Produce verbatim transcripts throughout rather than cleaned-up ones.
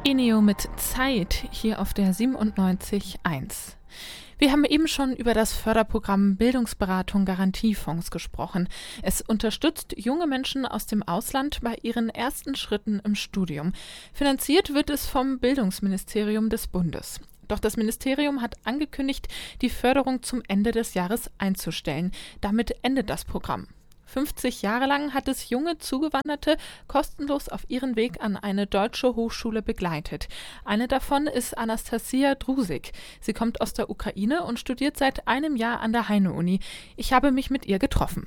Eneo mit Zeit hier auf der siebenundneunzig Komma eins. Wir haben eben schon über das Förderprogramm Bildungsberatung Garantiefonds gesprochen. Es unterstützt junge Menschen aus dem Ausland bei ihren ersten Schritten im Studium. Finanziert wird es vom Bildungsministerium des Bundes. Doch das Ministerium hat angekündigt, die Förderung zum Ende des Jahres einzustellen. Damit endet das Programm. fünfzig Jahre lang hat es junge Zugewanderte kostenlos auf ihren Weg an eine deutsche Hochschule begleitet. Eine davon ist Anastasia Drusik. Sie kommt aus der Ukraine und studiert seit einem Jahr an der Heine-Uni. Ich habe mich mit ihr getroffen.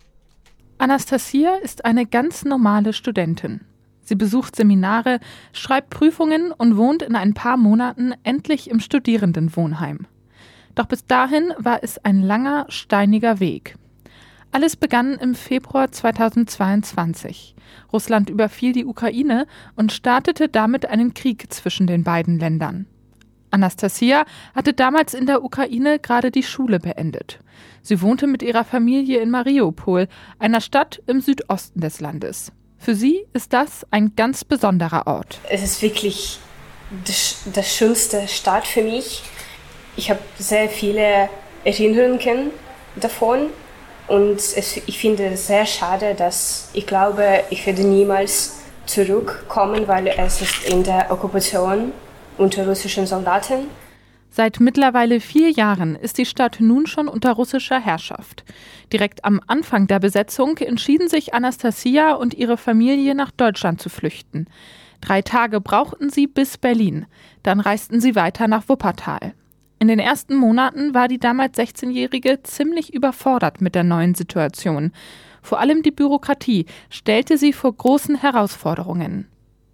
Anastasia ist eine ganz normale Studentin. Sie besucht Seminare, schreibt Prüfungen und wohnt in ein paar Monaten endlich im Studierendenwohnheim. Doch bis dahin war es ein langer, steiniger Weg. Alles begann im Februar zweitausendzweiundzwanzig. Russland überfiel die Ukraine und startete damit einen Krieg zwischen den beiden Ländern. Anastasia hatte damals in der Ukraine gerade die Schule beendet. Sie wohnte mit ihrer Familie in Mariupol, einer Stadt im Südosten des Landes. Für sie ist das ein ganz besonderer Ort. Es ist wirklich das, das schönste Stadt für mich. Ich habe sehr viele Erinnerungen davon. Und es, ich finde es sehr schade, dass ich glaube, ich werde niemals zurückkommen, weil es ist in der Okkupation unter russischen Soldaten. Seit mittlerweile vier Jahren ist die Stadt nun schon unter russischer Herrschaft. Direkt am Anfang der Besetzung entschieden sich Anastasia und ihre Familie nach Deutschland zu flüchten. Drei Tage brauchten sie bis Berlin. Dann reisten sie weiter nach Wuppertal. In den ersten Monaten war die damals sechzehnjährige ziemlich überfordert mit der neuen Situation. Vor allem die Bürokratie stellte sie vor großen Herausforderungen.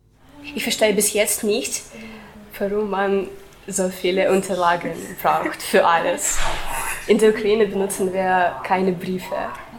Ich verstehe bis jetzt nicht, warum man so viele Unterlagen braucht für alles. In der Ukraine benutzen wir keine Briefe.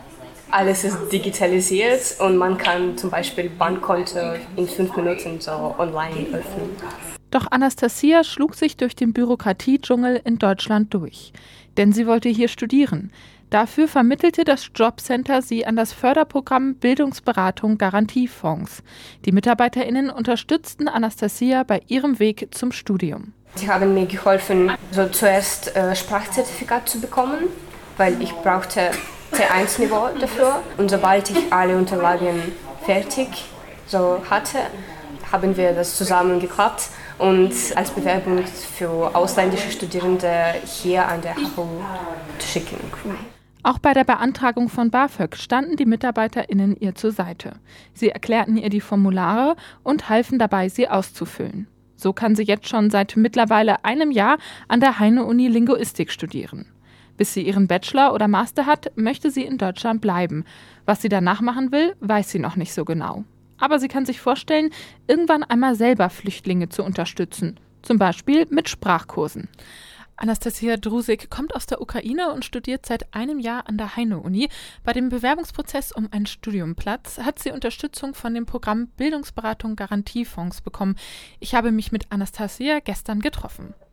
Alles ist digitalisiert und man kann zum Beispiel Bankkonto in fünf Minuten so online öffnen. Doch Anastasia schlug sich durch den Bürokratiedschungel in Deutschland durch. Denn sie wollte hier studieren. Dafür vermittelte das Jobcenter sie an das Förderprogramm Bildungsberatung Garantiefonds. Die MitarbeiterInnen unterstützten Anastasia bei ihrem Weg zum Studium. Sie haben mir geholfen, so zuerst äh, Sprachzertifikat zu bekommen, weil ich brauchte C eins Niveau dafür. Und sobald ich alle Unterlagen fertig so hatte, haben wir das zusammen geklappt und als Bewerbung für ausländische Studierende hier an der H U zu schicken. Auch bei der Beantragung von BAföG standen die MitarbeiterInnen ihr zur Seite. Sie erklärten ihr die Formulare und halfen dabei, sie auszufüllen. So kann sie jetzt schon seit mittlerweile einem Jahr an der Heine-Uni Linguistik studieren. Bis sie ihren Bachelor oder Master hat, möchte sie in Deutschland bleiben. Was sie danach machen will, weiß sie noch nicht so genau. Aber sie kann sich vorstellen, irgendwann einmal selber Flüchtlinge zu unterstützen. Zum Beispiel mit Sprachkursen. Anastasia Drusik kommt aus der Ukraine und studiert seit einem Jahr an der Heine-Uni. Bei dem Bewerbungsprozess um einen Studiumplatz hat sie Unterstützung von dem Programm Bildungsberatung Garantiefonds bekommen. Ich habe mich mit Anastasia gestern getroffen.